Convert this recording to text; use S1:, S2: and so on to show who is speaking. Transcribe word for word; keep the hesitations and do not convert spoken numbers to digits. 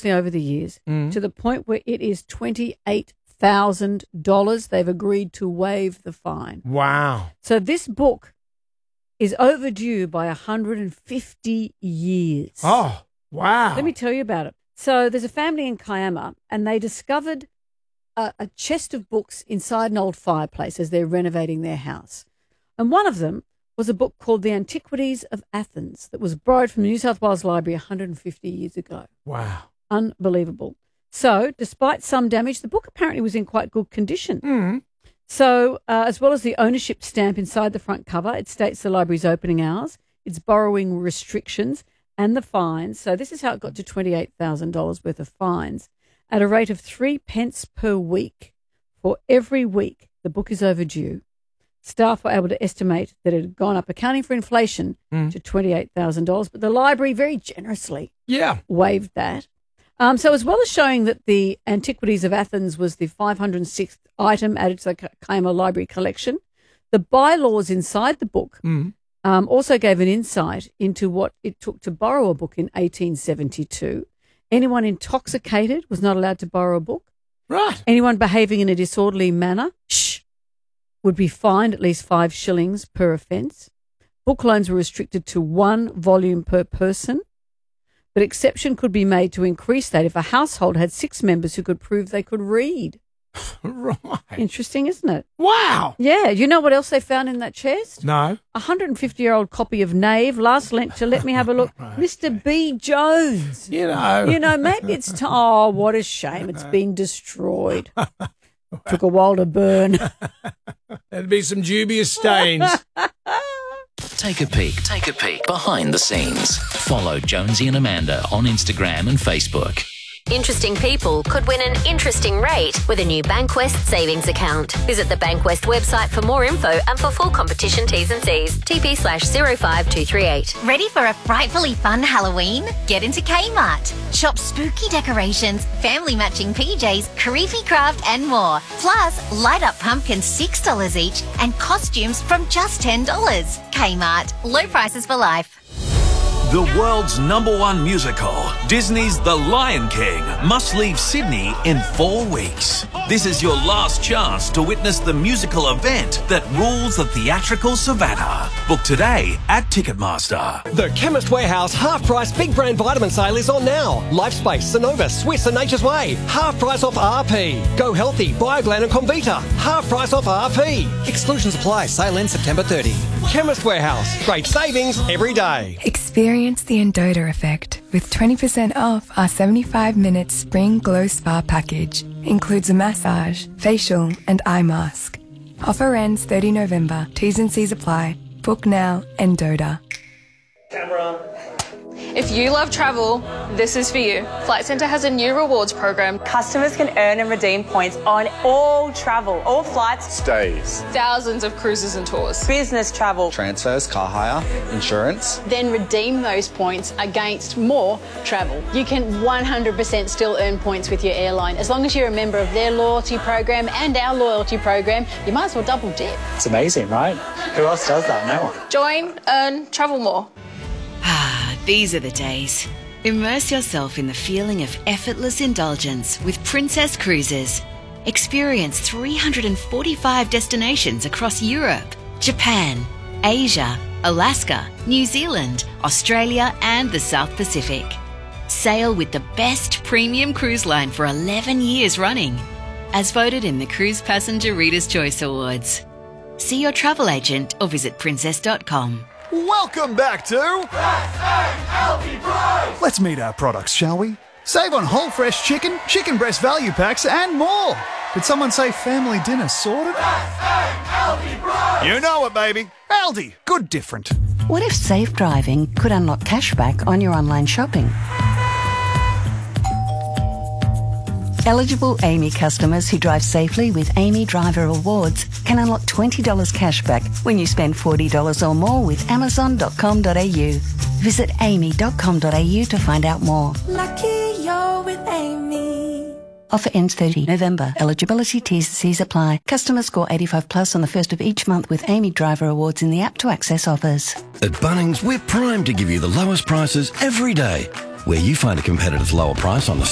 S1: enormously over the years mm. to the point where it is twenty-eight thousand dollars. They've agreed to waive the fine.
S2: Wow.
S1: So this book is overdue by one hundred fifty years.
S2: Oh, wow.
S1: Let me tell you about it. So there's a family in Kiama, and they discovered a, a chest of books inside an old fireplace as they're renovating their house. And one of them was a book called The Antiquities of Athens that was borrowed from the New South Wales Library one hundred fifty years ago.
S2: Wow.
S1: Unbelievable. So despite some damage, the book apparently was in quite good condition.
S2: Mm.
S1: So uh, as well as the ownership stamp inside the front cover, it states the library's opening hours, its borrowing restrictions, and the fines. So this is how it got to twenty-eight thousand dollars worth of fines at a rate of three pence per week. For every week the book is overdue, staff were able to estimate that it had gone up, accounting for inflation, mm. to twenty-eight thousand dollars. But the library very generously
S2: yeah.
S1: waived that. Um, so as well as showing that the Antiquities of Athens was the five hundred sixth item added to the Kiama Library collection, the bylaws inside the book
S2: mm.
S1: um, also gave an insight into what it took to borrow a book in eighteen seventy-two. Anyone intoxicated was not allowed to borrow a book.
S2: Right.
S1: Anyone behaving in a disorderly manner, shh, would be fined at least five shillings per offence. Book loans were restricted to one volume per person, but exception could be made to increase that if a household had six members who could prove they could read.
S2: Right.
S1: Interesting, isn't it?
S2: Wow.
S1: Yeah. You know what else they found in that chest?
S2: No.
S1: A one hundred fifty-year-old copy of Knave, last lecture. Let me have a look.
S2: Right.
S1: Mister B. Jones.
S2: You know.
S1: You know, maybe it's time. Oh, what a shame. It's been destroyed. Took a while to burn.
S2: There'd be some dubious stains.
S3: Take a peek. Take a peek behind the scenes. Follow Jonesy and Amanda on Instagram and Facebook.
S4: Interesting people could win an interesting rate with a new Bankwest savings account. Visit the Bankwest website for more info and for full competition T's and C's. T P slash zero five two three eight.
S5: Ready for a frightfully fun Halloween? Get into Kmart. Shop spooky decorations, family matching P Js, creepy craft and more. Plus, light up pumpkins six dollars each and costumes from just ten dollars. Kmart. Low prices for life.
S6: The world's number one musical, Disney's The Lion King, must leave Sydney in four weeks. This is your last chance to witness the musical event that rules the theatrical savannah. Book today at Ticketmaster.
S7: The Chemist Warehouse half-price big brand vitamin sale is on now. Lifespace, Sonova, Swiss and Nature's Way. Half price off R P. Go Healthy, Bioglan and Comvita. Half price off R P. Exclusions apply. Sale ends September thirtieth. Chemist Warehouse. Great savings every day.
S8: Experience the Endota effect with twenty percent off our seventy-five minute Spring Glow Spa package. Includes a massage, facial and eye mask. Offer ends thirtieth November. T's and C's apply. Book now, Endota.
S9: Camera. If you love travel, this is for you. Flight Centre has a new rewards program.
S10: Customers can earn and redeem points on all travel, all flights,
S9: stays, thousands of cruises and tours,
S10: business travel,
S11: transfers, car hire, insurance.
S12: Then redeem those points against more travel. You can one hundred percent still earn points with your airline. As long as you're a member of their loyalty program and our loyalty program, you might as well double dip.
S11: It's amazing, right? Who else does that? No one.
S9: Join, earn, travel more.
S13: Ah, these are the days. Immerse yourself in the feeling of effortless indulgence with Princess Cruises. Experience three hundred forty-five destinations across Europe, Japan, Asia, Alaska, New Zealand, Australia and the South Pacific. Sail with the best premium cruise line for eleven years running, as voted in the Cruise Passenger Reader's Choice Awards. See your travel agent or visit princess dot com.
S14: Welcome back to Let's meet our products, shall we? Save on whole fresh chicken, chicken breast value packs and more. Did someone say family dinner sorted? You know it, baby. Aldi, good different.
S15: What if safe driving could unlock cashback on your online shopping? Eligible Amy customers who drive safely with Amy Driver Rewards can unlock twenty dollars cashback when you spend forty dollars or more with amazon dot com dot a u. Visit amy dot com dot a u to find out more.
S16: Lucky you're with Amy.
S15: Offer ends thirtieth November. Eligibility T's and C's apply. Customers score eighty-five plus on the first of each month with Amy Driver Awards in the app to access offers.
S17: At Bunnings, we're primed to give you the lowest prices every day. Where you find a competitor's lower price on the